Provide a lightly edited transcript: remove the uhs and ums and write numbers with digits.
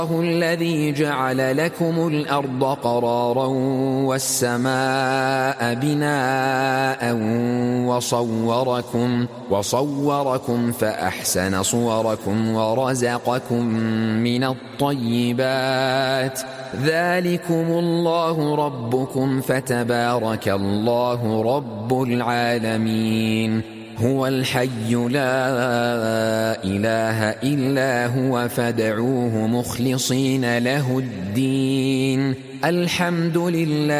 الله الذي جعل لكم الأرض قرارا والسماء بناء وصوركم فأحسن صوركم ورزقكم من الطيبات ذلكم الله ربكم فتبارك الله رب العالمين هو الحي لا إله إلا هو فادعوه مخلصين له الدين الحمد لله